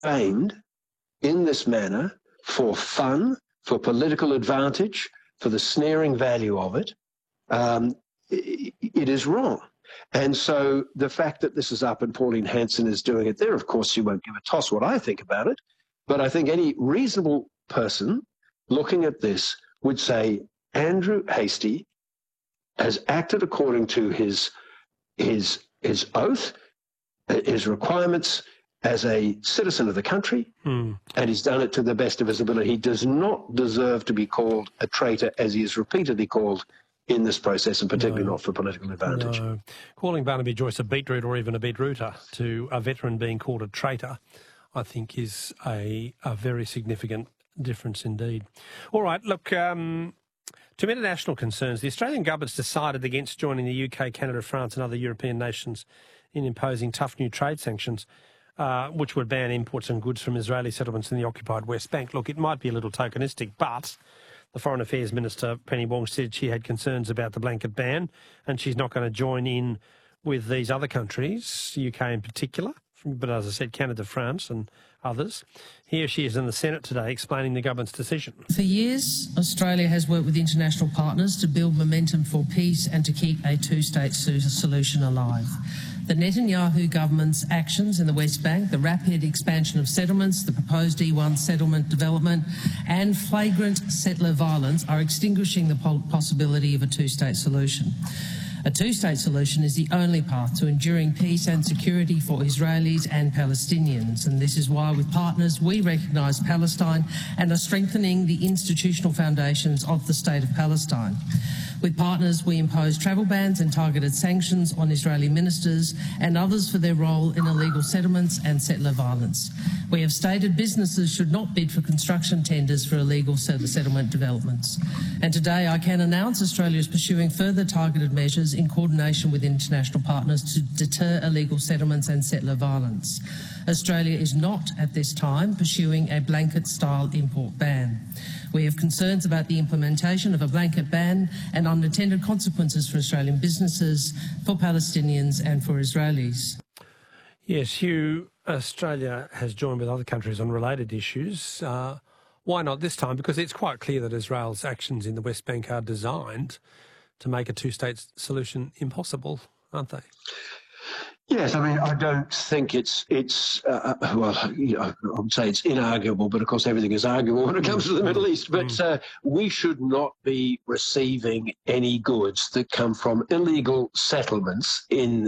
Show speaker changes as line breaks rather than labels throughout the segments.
aimed in this manner for fun, for political advantage, for the snaring value of it, it is wrong. And so the fact that this is up and Pauline Hanson is doing it there, of course, she won't give a toss what I think about it. But I think any reasonable person looking at this would say Andrew Hastie has acted according to his oath, his requirements as a citizen of the country, and he's done it to the best of his ability. He does not deserve to be called a traitor, as he is repeatedly called in this process, and particularly not for political advantage.
No. Calling Barnaby Joyce a beetroot or even a beetrooter to a veteran being called a traitor, I think is a very significant difference indeed. All right, look, to international concerns, the Australian government's decided against joining the UK, Canada, France and other European nations in imposing tough new trade sanctions, which would ban imports and goods from Israeli settlements in the occupied West Bank. Look, it might be a little tokenistic, but the Foreign Affairs Minister, Penny Wong, said she had concerns about the blanket ban and she's not going to join in with these other countries, UK in particular, but as I said, Canada, France and others. Here she is in the Senate today explaining the government's decision.
For years, Australia has worked with international partners to build momentum for peace and to keep a two-state solution alive. The Netanyahu government's actions in the West Bank, the rapid expansion of settlements, the proposed E1 settlement development and flagrant settler violence are extinguishing the possibility of a two-state solution. A two-state solution is the only path to enduring peace and security for Israelis and Palestinians, and this is why with partners we recognise Palestine and are strengthening the institutional foundations of the State of Palestine. With partners we impose travel bans and targeted sanctions on Israeli ministers and others for their role in illegal settlements and settler violence. We have stated businesses should not bid for construction tenders for illegal settlement developments. And today I can announce Australia is pursuing further targeted measures in coordination with international partners to deter illegal settlements and settler violence. Australia is not at this time pursuing a blanket-style import ban. We have concerns about the implementation of a blanket ban and unintended consequences for Australian businesses, for Palestinians and for Israelis.
Yes, Hugh, Australia has joined with other countries on related issues. Why not this time? Because it's quite clear that Israel's actions in the West Bank are designed to make a two-state solution impossible, aren't they?
Yes, I mean, I don't think it's well, you know, I would say it's inarguable, but of course everything is arguable when it comes to the Middle East. But we should not be receiving any goods that come from illegal settlements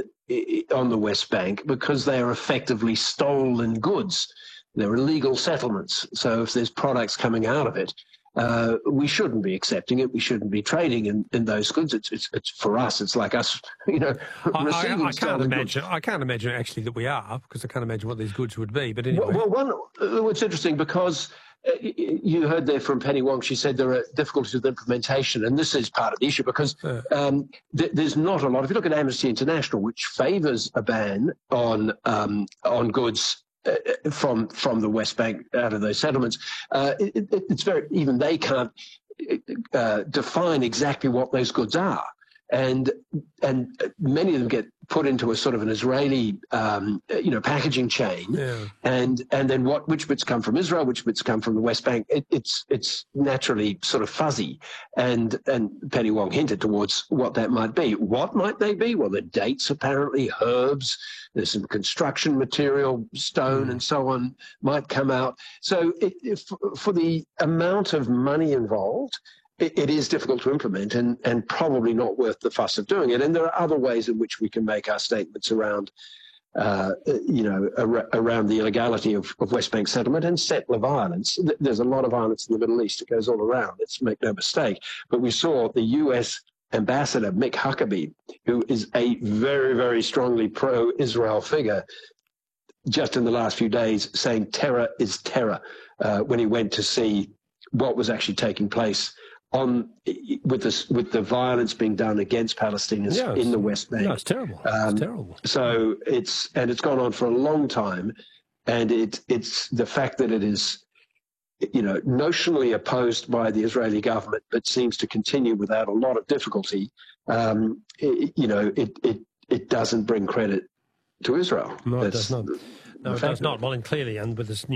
on the West Bank because they are effectively stolen goods. They're illegal settlements. So if there's products coming out of it, we shouldn't be accepting it. We shouldn't be trading in those goods. It's for us. It's like us, you know.
I can't imagine actually that we are, because I can't imagine what these goods would be. But anyway,
it's interesting because you heard there from Penny Wong. She said there are difficulties with implementation, and this is part of the issue because there's not a lot. If you look at Amnesty International, which favours a ban on goods from the West Bank out of those settlements, it's very, even they can't define exactly what those goods are, and many of them get put into a sort of an Israeli packaging chain, and then which bits come from Israel, which bits come from the West Bank. It's naturally sort of fuzzy, and Penny Wong hinted towards what that might be. What might they be? Well, the dates apparently, herbs, there's some construction material, stone and so on might come out. So for the amount of money involved, it is difficult to implement and probably not worth the fuss of doing it. And there are other ways in which we can make our statements around, around the illegality of West Bank settlement and settler violence. There's a lot of violence in the Middle East. It goes all around. Let's make no mistake. But we saw the US Ambassador Mick Huckabee, who is a very, very strongly pro-Israel figure, just in the last few days saying terror is terror when he went to see what was actually taking place with the violence being done against Palestinians in the West Bank.
No, it's terrible. It's terrible.
So it's gone on for a long time, and it's the fact that it is, notionally opposed by the Israeli government, but seems to continue without a lot of difficulty. It doesn't bring credit to Israel.
No, it does not. No, it does not. Well, and clearly, and with this